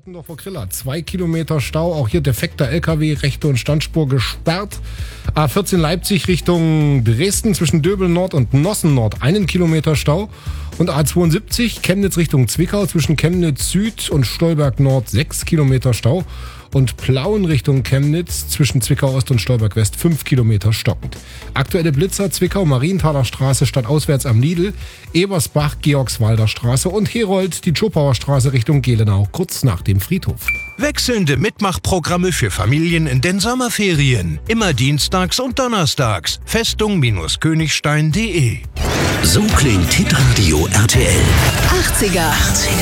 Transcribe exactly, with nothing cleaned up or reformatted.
Eppendorfer Griller, zwei Kilometer Stau, auch hier defekter L K W, rechte und Standspur gesperrt. A vierzehn Leipzig Richtung Dresden zwischen Döbel Nord und Nossen Nord, einen Kilometer Stau. Und A zweiundsiebzig Chemnitz Richtung Zwickau zwischen Chemnitz Süd und Stolberg Nord, sechs Kilometer Stau. Und Plauen Richtung Chemnitz zwischen Zwickau Ost und Stolberg West, fünf Kilometer stockend. Aktuelle Blitzer Zwickau, Marienthaler Straße, stadtauswärts am Lidl, Ebersbach, Georgswalder Straße und Herold, die Schopauer Straße Richtung Gelenau, kurz nach dem Friedhof. Wechselnde Mitmachprogramme für Familien in den Sommerferien. Immer dienstags und donnerstags. Festung-Königstein punkt de. So klingt Hitradio R T L. achtziger. achtziger.